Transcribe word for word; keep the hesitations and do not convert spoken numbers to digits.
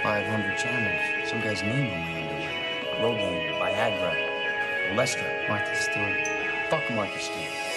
five hundred channels. Some guy's name on my underwear. Rogaine, Viagra, Olestra, Martha Stewart. Fuck Martha Stewart.